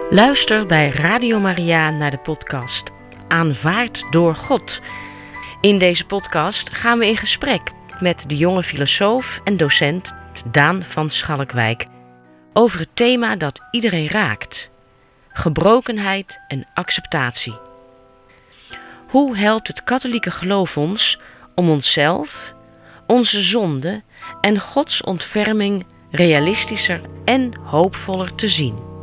Luister bij Radio Maria naar de podcast Aanvaard door God. In deze podcast gaan we in gesprek met de jonge filosoof en docent Daan van Schalkwijk over het thema dat iedereen raakt: gebrokenheid en acceptatie. Hoe helpt het katholieke geloof ons om onszelf, onze zonde en Gods ontferming realistischer en hoopvoller te zien?